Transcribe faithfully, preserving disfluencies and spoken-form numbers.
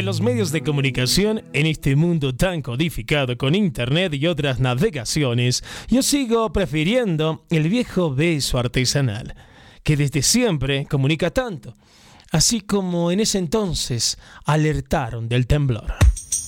de los medios de comunicación en este mundo tan codificado con internet y otras navegaciones, yo sigo prefiriendo el viejo beso artesanal, que desde siempre comunica tanto, así como en ese entonces alertaron del temblor.